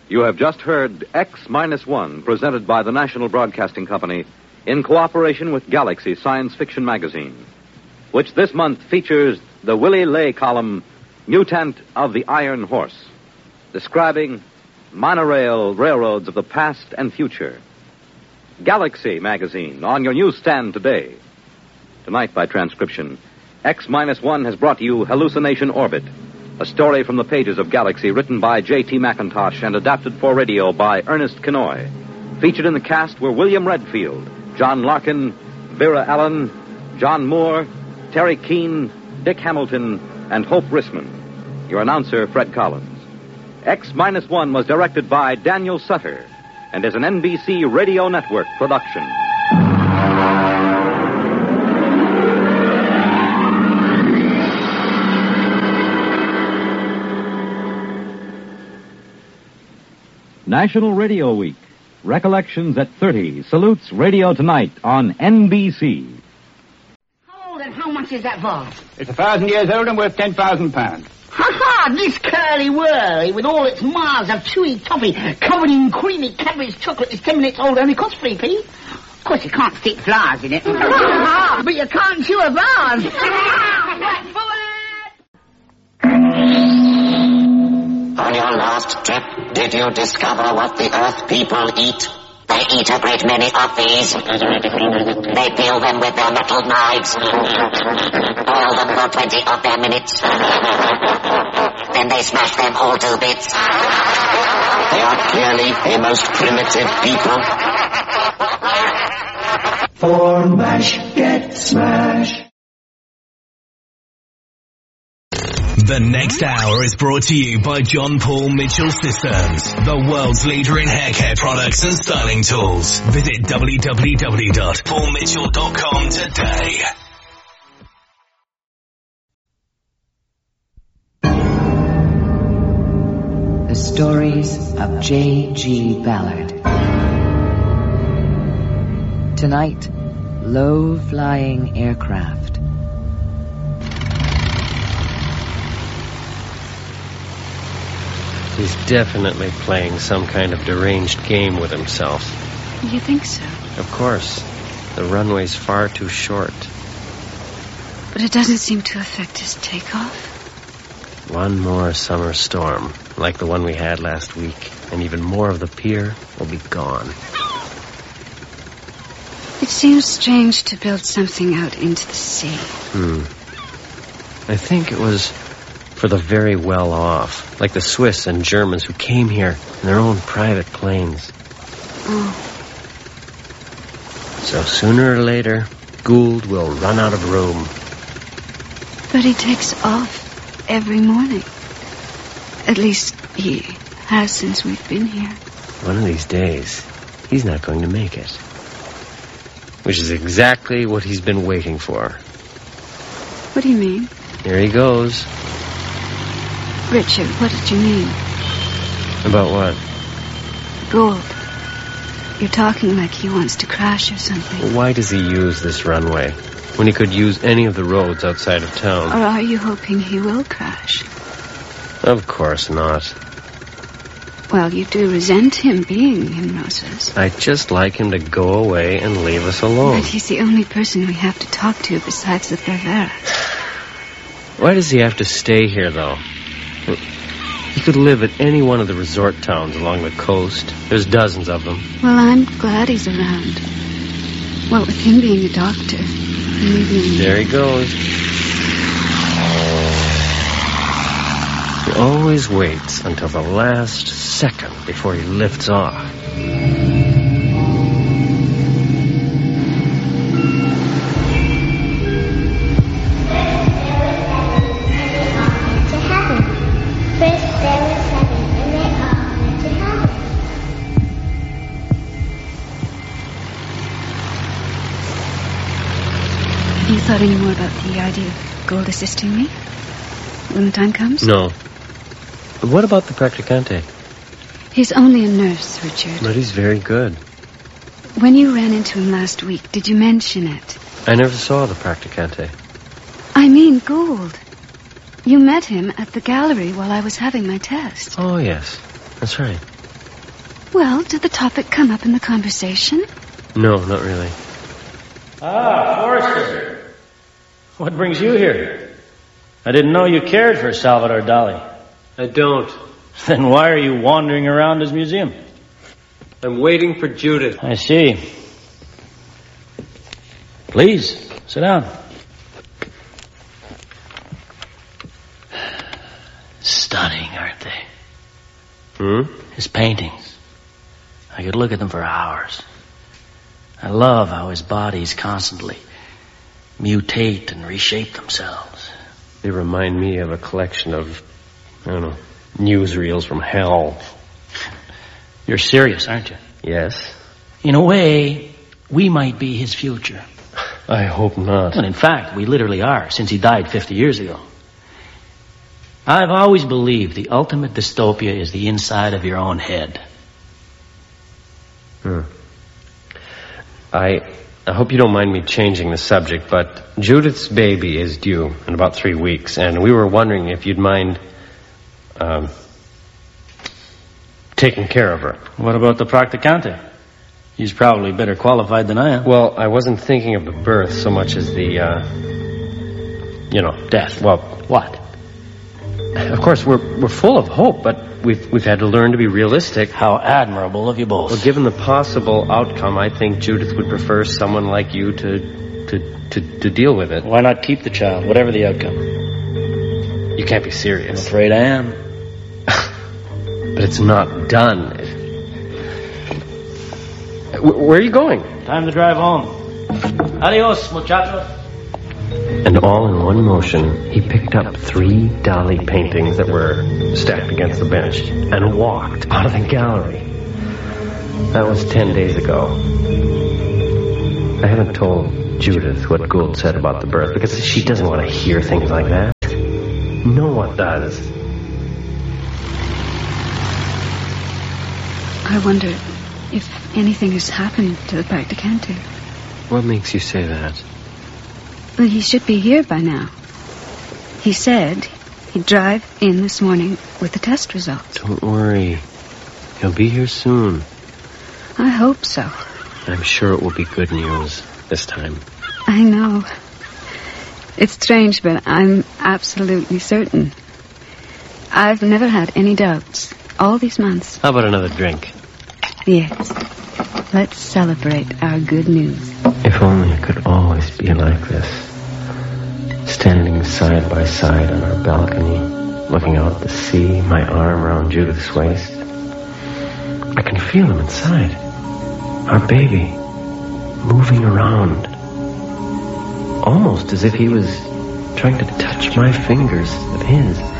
You have just heard X-1, presented by the National Broadcasting Company in cooperation with Galaxy Science Fiction Magazine, which this month features the Willie Ley column, Mutant of the Iron Horse, describing monorail railroads of the past and future. Galaxy Magazine, on your newsstand today. Tonight, by transcription, X-1 has brought you Hallucination Orbit, a story from the pages of Galaxy written by J.T. McIntosh and adapted for radio by Ernest Kinoy. Featured in the cast were William Redfield, John Larkin, Vera Allen, John Moore, Terry Keane, Dick Hamilton, and Hope Rissman. Your announcer, Fred Collins. X-1 was directed by Daniel Sutter and is an NBC Radio Network production. National Radio Week. Recollections at 30 salutes Radio Tonight on NBC. How old and how much is that vase? It's 1,000 years old and worth £10,000. Ha-ha! This curly-whirly with all its miles of chewy toffee covered in creamy Cadbury's chocolate is 10 minutes old, only costs 3p. Of course, you can't stick flowers in it. But you can't chew a vase. On your last trip, did you discover what the Earth people eat? They eat a great many of these. They peel them with their metal knives. Boil them for 20 of their minutes. Then they smash them all to bits. They are clearly a most primitive people. For MASH, get smash. The next hour is brought to you by John Paul Mitchell Systems, the world's leader in hair care products and styling tools. Visit www.paulmitchell.com today. The stories of J.G. Ballard. Tonight, low-flying aircraft. He's definitely playing some kind of deranged game with himself. You think so? Of course. The runway's far too short. But it doesn't seem to affect his takeoff. One more summer storm, like the one we had last week, and even more of the pier will be gone. It seems strange to build something out into the sea. I think it was for the very well-off, like the Swiss and Germans who came here in their own private planes. Oh. So sooner or later, Gould will run out of room. But he takes off every morning. At least he has since we've been here. One of these days, he's not going to make it. Which is exactly what he's been waiting for. What do you mean? Here he goes. Richard, what did you mean? About what? Gould. You're talking like he wants to crash or something. Why does he use this runway when he could use any of the roads outside of town? Or are you hoping he will crash? Of course not. Well, you do resent him being in Rosas. I'd just like him to go away and leave us alone. But he's the only person we have to talk to besides the Bravera. Why does he have to stay here, though? He could live at any one of the resort towns along the coast. There's dozens of them. Well, I'm glad he's around. What with him being a doctor. Maybe... There he goes. He always waits until the last second before he lifts off. Have you thought any more about the idea of Gould assisting me when the time comes? No. But what about the practicante? He's only a nurse, Richard. But he's very good. When you ran into him last week, did you mention it? I never saw the practicante. I mean Gould. You met him at the gallery while I was having my test. Oh, yes. That's right. Well, did the topic come up in the conversation? No, not really. Ah, Forrester. What brings you here? I didn't know you cared for Salvador Dali. I don't. Then why are you wandering around his museum? I'm waiting for Judith. I see. Please, sit down. Stunning, aren't they? His paintings. I could look at them for hours. I love how his bodies constantly mutate and reshape themselves. They remind me of a collection of, I don't know, newsreels from hell. You're serious, aren't you? Yes. In a way, we might be his future. I hope not. Well, in fact, we literally are, since he died 50 years ago. I've always believed the ultimate dystopia is the inside of your own head. I hope you don't mind me changing the subject, but Judith's baby is due in about 3 weeks, and we were wondering if you'd mind taking care of her. What about the practicante? He's probably better qualified than I am. Well, I wasn't thinking of the birth so much as the, death. Well, what? Of course, we're full of hope, but we've had to learn to be realistic. How admirable of you both. Well, given the possible outcome, I think Judith would prefer someone like you to deal with it. Why not keep the child, whatever the outcome? You can't be serious. I'm afraid I am. But it's not done. Where are you going? Time to drive home. Adios, muchachos. And all in one motion, he picked up 3 Dali paintings that were stacked against the bench and walked out of the gallery. That was 10 days ago. I haven't told Judith what Gould said about the birth because she doesn't want to hear things like that. No one does. I wonder if anything has happened to the practicante. What makes you say that? Well, he should be here by now. He said he'd drive in this morning with the test results. Don't worry. He'll be here soon. I hope so. I'm sure it will be good news this time. I know. It's strange, but I'm absolutely certain. I've never had any doubts all these months. How about another drink? Yes. Let's celebrate our good news. If only it could always be like this. Standing side by side on our balcony, looking out at the sea, my arm around Judith's waist. I can feel him inside. Our baby, moving around. Almost as if he was trying to touch my fingers with his.